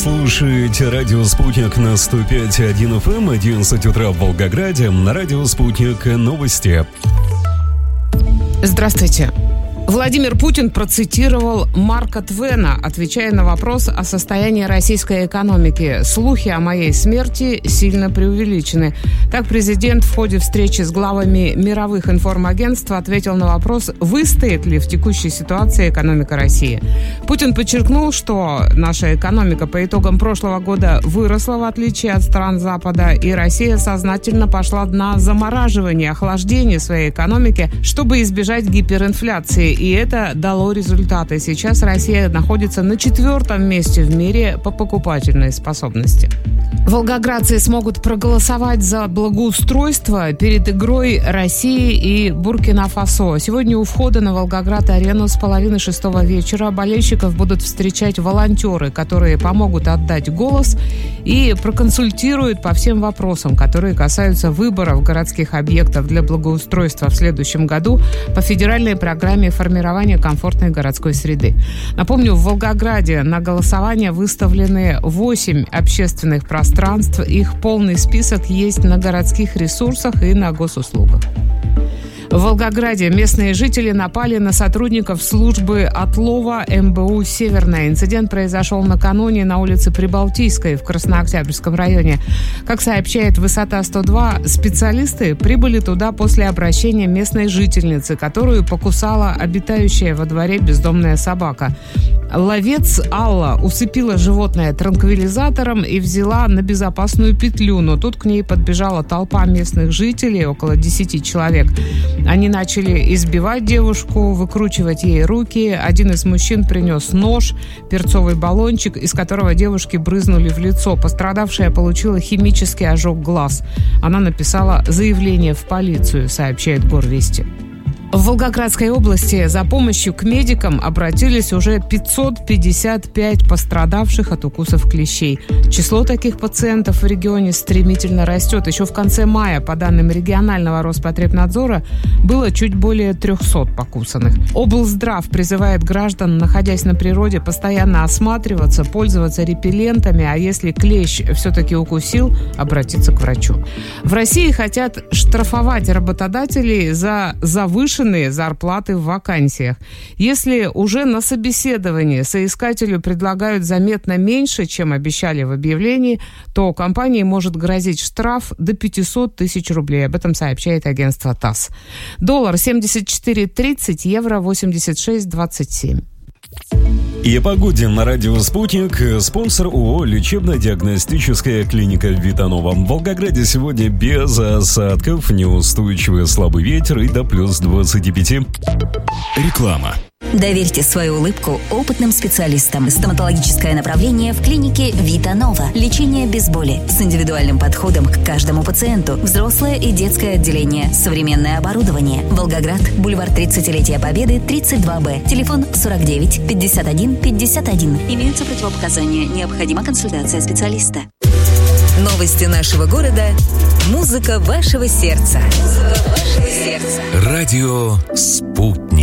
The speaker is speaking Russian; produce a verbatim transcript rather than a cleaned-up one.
слушаете радио «Спутник» на сто пять и один эф эм, одиннадцать утра в Волгограде. На радио «Спутник» новости. Здравствуйте. Владимир Путин процитировал Марка Твена, отвечая на вопрос о состоянии российской экономики. Слухи о моей смерти сильно преувеличены. Так президент в ходе встречи с главами мировых информагентств ответил на вопрос, выстоит ли в текущей ситуации экономика России. Путин подчеркнул, что наша экономика по итогам прошлого года выросла, в отличие от стран Запада, и Россия сознательно пошла на замораживание, охлаждение своей экономики, чтобы избежать гиперинфляции. И это дало результаты. Сейчас Россия находится на четвертом месте в мире по покупательной способности. Волгоградцы смогут проголосовать за благоустройство перед игрой России и Буркина-Фасо. Сегодня у входа на Волгоград-арену с половины шестого вечера болельщиков будут встречать волонтеры, которые помогут отдать голос и проконсультируют по всем вопросам, которые касаются выборов городских объектов для благоустройства в следующем году по федеральной программе формирования комфортной городской среды. Напомню, в Волгограде на голосование выставлены восемь общественных пространств. Их полный список есть на городских ресурсах и на госуслугах. В Волгограде местные жители напали на сотрудников службы отлова эм бэ у «Северная». Инцидент произошел накануне на улице Прибалтийской в Краснооктябрьском районе. Как сообщает «Высота сто два», специалисты прибыли туда после обращения местной жительницы, которую покусала обитающая во дворе бездомная собака. Ловец Алла усыпила животное транквилизатором и взяла на безопасную петлю, но тут к ней подбежала толпа местных жителей, около десяти человек. Они начали избивать девушку, выкручивать ей руки. Один из мужчин принес нож, перцовый баллончик, из которого девушке брызнули в лицо. Пострадавшая получила химический ожог глаз. Она написала заявление в полицию, сообщает Горвести. В Волгоградской области за помощью к медикам обратились уже пятьсот пятьдесят пять пострадавших от укусов клещей. Число таких пациентов в регионе стремительно растет. Еще в конце мая, по данным регионального Роспотребнадзора, было чуть более трехсот покусанных. Облздрав призывает граждан, находясь на природе, постоянно осматриваться, пользоваться репеллентами, а если клещ все-таки укусил, обратиться к врачу. В России хотят штрафовать работодателей за завышенные зарплаты в вакансиях. Если уже на собеседовании соискателю предлагают заметно меньше, чем обещали в объявлении, то компании может грозить штраф до пятьсот тысяч рублей. Об этом сообщает агентство ТАСС. Доллар семьдесят четыре тридцать, евро восемьдесят шесть двадцать семь. И о погоде на радио «Спутник». Спонсор ООО «Лечебно-диагностическая клиника Витанова». В Волгограде сегодня без осадков, неустойчивый слабый ветер и до плюс двадцати пяти. Реклама. Доверьте свою улыбку опытным специалистам. Стоматологическое направление в клинике Витанова. Лечение без боли с индивидуальным подходом к каждому пациенту. Взрослое и детское отделение. Современное оборудование. Волгоград. Бульвар тридцатилетия Победы, тридцать два Б. Телефон сорок девять пятьдесят один пятьдесят один. Имеются противопоказания. Необходима консультация специалиста. Новости нашего города. Музыка вашего сердца. Музыка вашего сердца. Радио «Спутник».